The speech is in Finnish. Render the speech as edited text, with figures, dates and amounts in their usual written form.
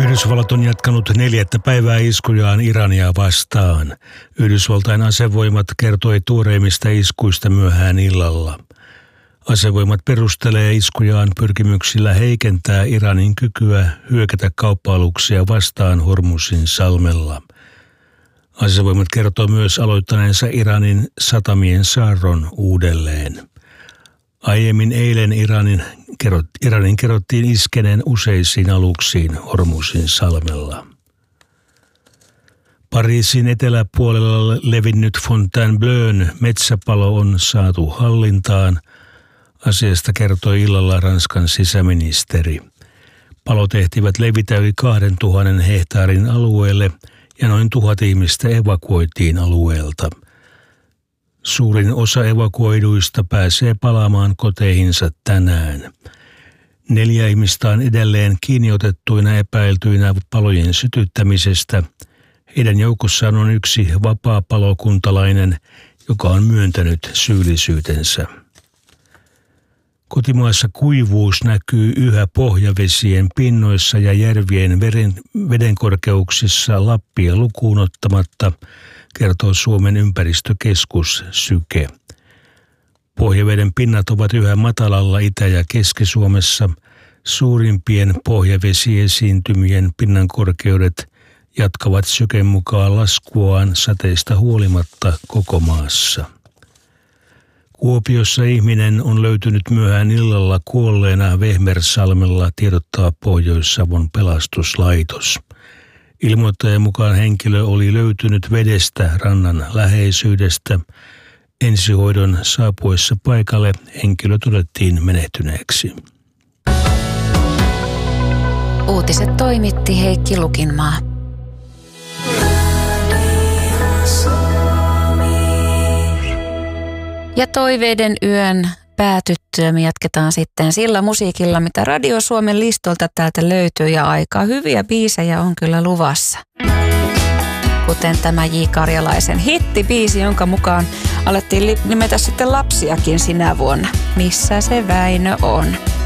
Yhdysvallat on jatkanut 4. päivää iskujaan Irania vastaan. Yhdysvaltain asevoimat kertoi tuoreimmista iskuista myöhään illalla. Asevoimat perustelee iskujaan pyrkimyksillä heikentää Iranin kykyä hyökätä kauppa-aluksia vastaan Hormuzin salmella. Asevoimat kertoo myös aloittaneensa Iranin satamien saarron uudelleen. Aiemmin eilen Iranin kerrottiin iskeneen useisiin aluksiin Hormuzin salmella. Pariisin eteläpuolella levinnyt Fontainebleaun metsäpalo on saatu hallintaan. Asiasta kertoi illalla Ranskan sisäministeri. Palot ehtivät levitä yli 2000 hehtaarin alueelle ja noin 1000 ihmistä evakuoitiin alueelta. Suurin osa evakuoiduista pääsee palaamaan koteihinsa tänään. 4 ihmistä on edelleen kiinniotettuina epäiltyinä palojen sytyttämisestä. Heidän joukossaan on yksi vapaapalokuntalainen, joka on myöntänyt syyllisyytensä. Kotimaassa kuivuus näkyy yhä pohjavesien pinnoissa ja järvien vedenkorkeuksissa Lappia lukuun ottamatta, kertoo Suomen ympäristökeskus Syke. Pohjaveden pinnat ovat yhä matalalla Itä- ja Keski-Suomessa. Suurimpien pohjavesiesiintymien pinnankorkeudet jatkavat Syken mukaan laskuaan sateista huolimatta koko maassa. Kuopiossa ihminen on löytynyt myöhään illalla kuolleena Vehmersalmella, tiedottaa Pohjois-Savon pelastuslaitos. Ilmoittajan mukaan henkilö oli löytynyt vedestä rannan läheisyydestä. Ensihoidon saapuessa paikalle henkilö todettiin menehtyneeksi. Uutiset toimitti Heikki Lukinmaa. Ja toiveiden yön päätyttyä me jatketaan sitten sillä musiikilla, mitä Radio Suomen listolta täältä löytyy, ja aika hyviä biisejä on kyllä luvassa. Kuten tämä J. Karjalaisen hittibiisi, jonka mukaan alettiin nimetä sitten lapsiakin sinä vuonna. Missä se Väinö on?